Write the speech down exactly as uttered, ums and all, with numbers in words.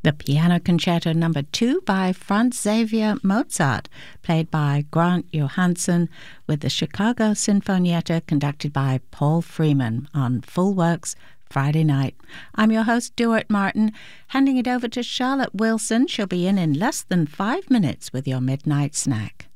The Piano Concerto Number two by Franz Xavier Mozart, played by Grant Johansson, with the Chicago Sinfonietta conducted by Paul Freeman on Full Works Friday night. I'm your host, Stuart Martin, handing it over to Charlotte Wilson. She'll be in in less than five minutes with your midnight snack.